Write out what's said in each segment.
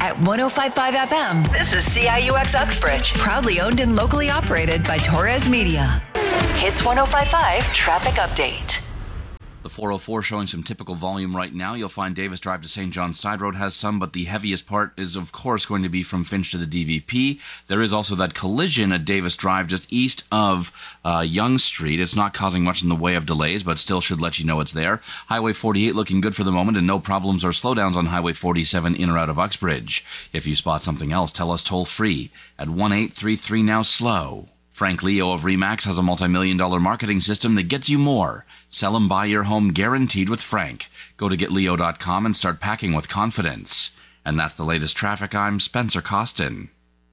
At 105.5 FM, this is CIUX Uxbridge. Proudly owned and locally operated by Torres Media. Hits 105.5 Traffic Update. The 404 showing some typical volume right now. You'll find Davis Drive to St. John's Side Road has some, but the heaviest part is, of course, going to be from Finch to the DVP. There is also that collision at Davis Drive just east of Yonge Street. It's not causing much in the way of delays, but still should let you know it's there. Highway 48 looking good for the moment, and no problems or slowdowns on Highway 47 in or out of Uxbridge. If you spot something else, tell us toll-free at 1-833-NOW-SLOW. Frank Leo of RE/MAX has a multi-million-dollar marketing system that gets you more. Sell and buy your home guaranteed with Frank. Go to getleo.com and start packing with confidence. And that's the latest traffic. I'm Spencer Costin.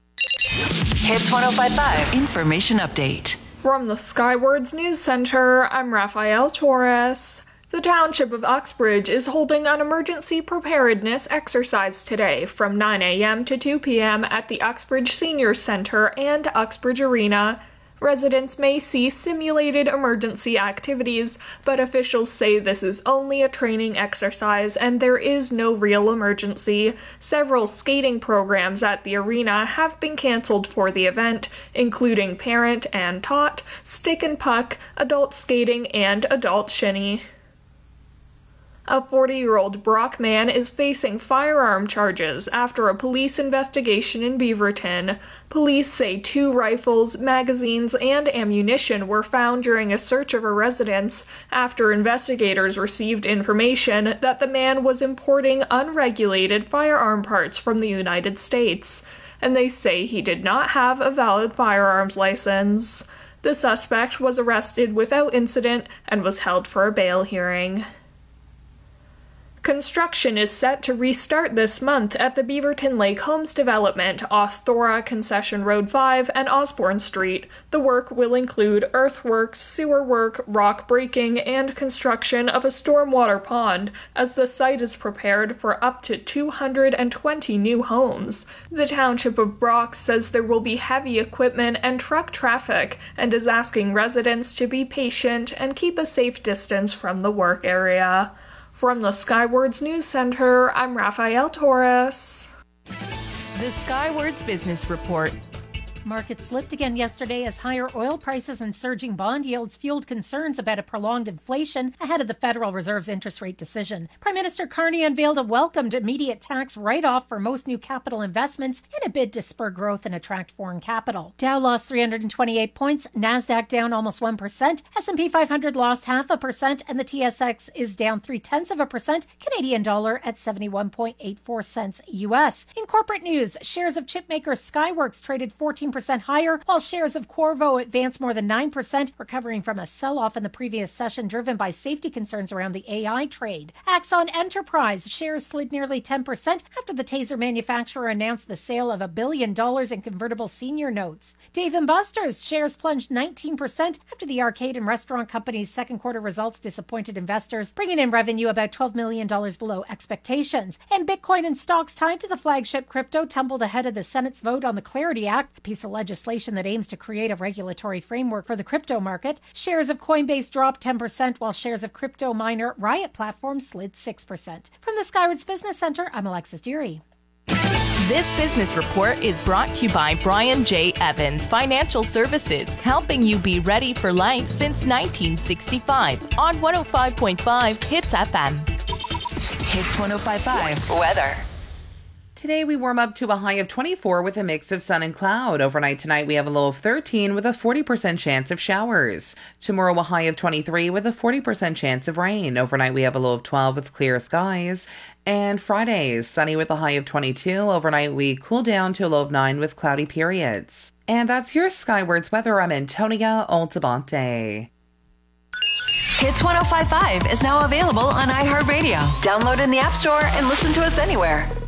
Hits 105.5 Information Update. From the Skywards News Center, I'm Rafael Torres. The Township of Uxbridge is holding an emergency preparedness exercise today from 9 a.m. to 2 p.m. at the Uxbridge Senior Center and Uxbridge Arena. Residents may see simulated emergency activities, but officials say this is only a training exercise and there is no real emergency. Several skating programs at the arena have been canceled for the event, including Parent and Tot, Stick and Puck, Adult Skating, and Adult Shinny. A 40-year-old Brock man is facing firearm charges after a police investigation in Beaverton. Police say 2 rifles, magazines, and ammunition were found during a search of a residence after investigators received information that the man was importing unregulated firearm parts from the United States, and they say he did not have a valid firearms license. The suspect was arrested without incident and was held for a bail hearing. Construction is set to restart this month at the Beaverton Lake Homes development off Thora Concession Road 5 and Osborne Street. The work will include earthworks, sewer work, rock breaking, and construction of a stormwater pond, as the site is prepared for up to 220 new homes. The Township of Brock says there will be heavy equipment and truck traffic, and is asking residents to be patient and keep a safe distance from the work area. From the Skywards News Center, I'm Rafael Torres. The Skywards Business Report. Markets slipped again yesterday as higher oil prices and surging bond yields fueled concerns about a prolonged inflation ahead of the Federal Reserve's interest rate decision. Prime Minister Carney unveiled a welcomed immediate tax write-off for most new capital investments in a bid to spur growth and attract foreign capital. Dow lost 328 points, Nasdaq down almost 1%, S&P 500 lost 0.5%, and the TSX is down 0.3%, Canadian dollar at 71.84 cents US. In corporate news, shares of chipmaker Skyworks traded 14% higher, while shares of Qorvo advanced more than 9%, recovering from a sell-off in the previous session driven by safety concerns around the AI trade. Axon Enterprise shares slid nearly 10% after the taser manufacturer announced the sale of $1 billion in convertible senior notes. Dave & Buster's shares plunged 19% after the arcade and restaurant company's second quarter results disappointed investors, bringing in revenue about $12 million below expectations. And Bitcoin and stocks tied to the flagship crypto tumbled ahead of the Senate's vote on the Clarity Act, a piece of legislation that aims to create a regulatory framework for the crypto market. Shares of Coinbase dropped 10%, while shares of crypto miner Riot Platform slid 6%. From the Skywards Business Center, I'm Alexis Deary. This business report is brought to you by Brian J. Evans Financial Services, helping you be ready for life since 1965 on 105.5 Hits FM. Hits 105.5 Weather. Today we warm up to a high of 24 with a mix of sun and cloud. Overnight tonight we have a low of 13 with a 40% chance of showers. Tomorrow a high of 23 with a 40% chance of rain. Overnight we have a low of 12 with clear skies. And Friday, sunny with a high of 22. Overnight we cool down to a low of 9 with cloudy periods. And that's your Skywards weather. I'm Antonia Altabante. Hits 105.5 is now available on iHeartRadio. Download in the App Store and listen to us anywhere.